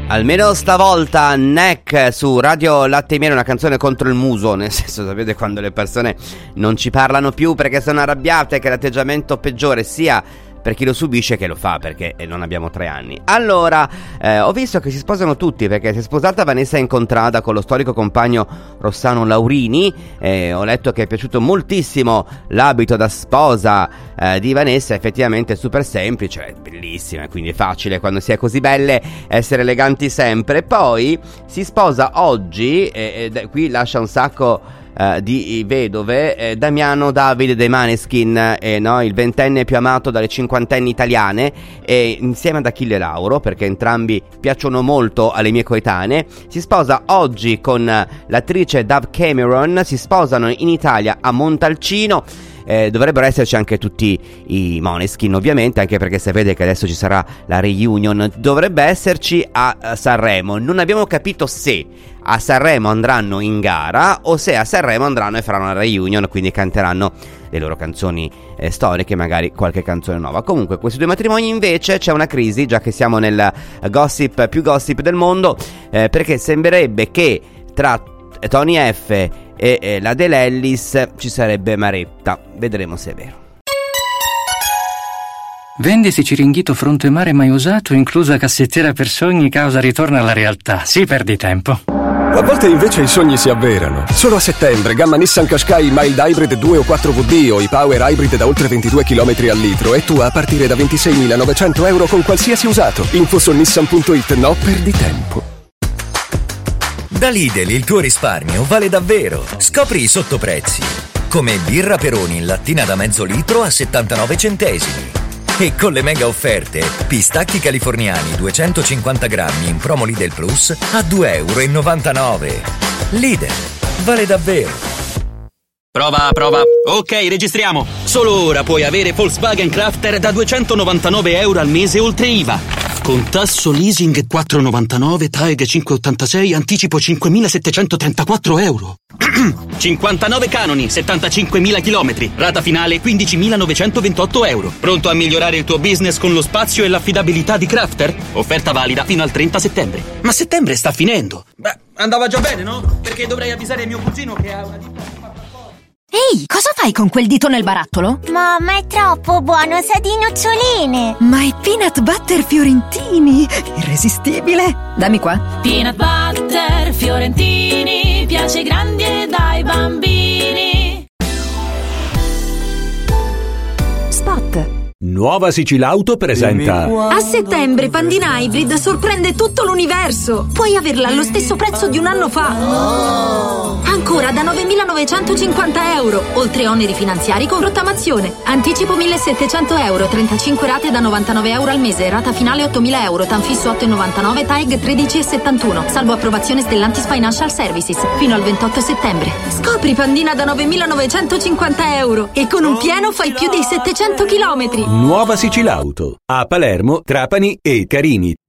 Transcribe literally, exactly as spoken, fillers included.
Almeno stavolta Neck su Radio Latte e Miele, una canzone contro il muso, nel senso, sapete quando le persone non ci parlano più perché sono arrabbiate, che è l'atteggiamento peggiore sia per chi lo subisce che lo fa, perché non abbiamo tre anni. Allora, eh, ho visto che si sposano tutti, perché si è sposata Vanessa Incontrada con lo storico compagno Rossano Laurini. eh, Ho letto che è piaciuto moltissimo l'abito da sposa eh, di Vanessa. Effettivamente è super semplice, è bellissima, quindi è facile quando si è così belle essere eleganti sempre. Poi si sposa oggi, e eh, qui lascia un sacco Uh, di vedove, eh, Damiano Davide dei Maneskin, eh, no? Il ventenne più amato dalle cinquantenni italiane, eh, insieme ad Achille Lauro, perché entrambi piacciono molto alle mie coetanee. Si sposa oggi con l'attrice Dove Cameron. Si sposano in Italia a Montalcino. Eh, dovrebbero esserci anche tutti i Måneskin, ovviamente, anche perché se vede che adesso ci sarà la reunion, dovrebbe esserci a, a Sanremo. Non abbiamo capito se a Sanremo andranno in gara o se a Sanremo andranno e faranno la reunion, quindi canteranno le loro canzoni eh, storiche, magari qualche canzone nuova. Comunque questi due matrimoni invece c'è una crisi, già che siamo nel gossip più gossip del mondo, eh, perché sembrerebbe che tra Tony F e, e la De Lellis ci sarebbe Maretta. Vedremo se è vero. Vendisi Ciringhito fronte mare mai usato, inclusa cassettiera per sogni, causa ritorno alla realtà. Si perdi tempo. A volte invece i sogni si avverano. Solo a settembre, gamma Nissan Qashqai Mild Hybrid due o quattro V D o i Power Hybrid da oltre ventidue chilometri al litro e tu a partire da ventiseimilanovecento euro con qualsiasi usato. Info su nissan punto it. No, perdi tempo. Da Lidl il tuo risparmio vale davvero. Scopri i sottoprezzi, come birra Peroni in lattina da mezzo litro a settantanove centesimi. E con le mega offerte, pistacchi californiani duecentocinquanta grammi in promo Lidl Plus a due e novantanove euro. Lidl, vale davvero. Prova, prova. Ok, registriamo. Solo ora puoi avere Volkswagen Crafter da duecentonovantanove euro al mese oltre I V A. Con tasso leasing quattro virgola novantanove, T A E G cinque virgola ottantasei, anticipo cinquemilasettecentotrentaquattro euro. cinquantanove canoni, settantacinquemila chilometri, rata finale quindicimilanovecentoventotto euro. Pronto a migliorare il tuo business con lo spazio e l'affidabilità di Crafter? Offerta valida fino al trenta settembre. Ma settembre sta finendo. Beh, andava già bene, no? Perché dovrei avvisare mio cugino che ha una ditta. Ehi, cosa fai con quel dito nel barattolo? Mamma, è troppo buono, sa di noccioline. Ma è peanut butter fiorentini, irresistibile. Dammi qua. Peanut butter fiorentini, piace ai grandi e dai bambini. Spot. Nuova Sicilauto presenta. A settembre Pandina Hybrid sorprende tutto l'universo. Puoi averla allo stesso prezzo di un anno fa. Oh. Ancora da novemilanovecentocinquanta euro, oltre oneri finanziari con rottamazione. Anticipo millesettecento euro, trentacinque rate da novantanove euro al mese, rata finale ottomila euro, tanfisso otto virgola novantanove, T A E G tredici virgola settantuno, salvo approvazione Stellantis Financial Services, fino al ventotto settembre. Scopri Pandina da novemilanovecentocinquanta euro e con un pieno fai più di settecento chilometri. Nuova Sicilauto a Palermo, Trapani e Carini.